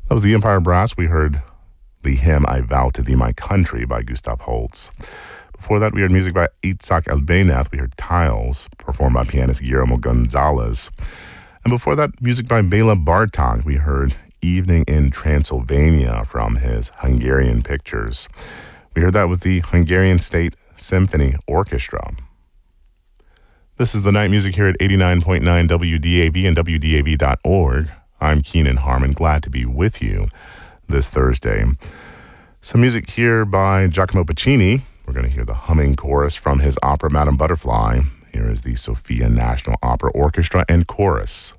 That was the Empire Brass. We heard the hymn I Vow to Thee My Country by Gustav Holst. Before that, we heard music by Itzhak Elbanath. We heard Tiles, performed by pianist Guillermo Gonzalez. And before that, music by Bela Bartok. We heard Evening in Transylvania from his Hungarian Pictures. We heard that with the Hungarian State Symphony Orchestra. This is the night music here at 89.9 WDAV and WDAV.org. I'm Keenan Harmon, glad to be with you this Thursday. Some music here by Giacomo Puccini. We're going to hear the humming chorus from his opera Madame Butterfly. Here is the Sofia National Opera Orchestra and Chorus.